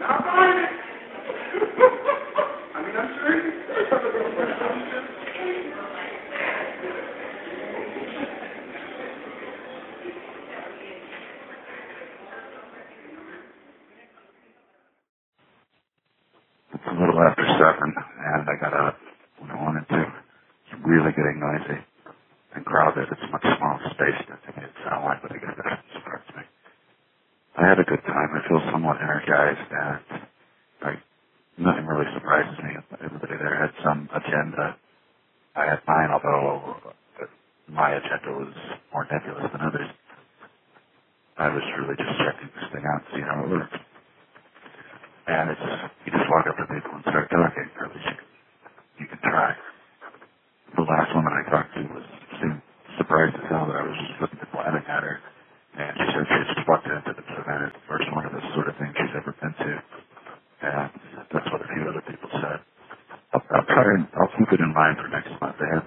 I mean, I'm sure you It's a little after 7, and I got up when I wanted to. It's really getting noisy and crowded. It's a much smaller space than I made it sound like, but I guess that surprised me. I had a good time. I feel somewhat energized, and nothing really surprises me. Everybody there had some agenda. I had mine, although my agenda was more nebulous than others. I was really just checking this thing out to see how it works. And you just walk up to people and start talking, or at least you can try. The last woman I talked to seemed surprised as hell that I was just looking at blabbing at her. And she said she just walked into the event. It's the first one of this sort of thing she's ever been to. And that's what a few other people said. I'll keep it in mind for next month. They have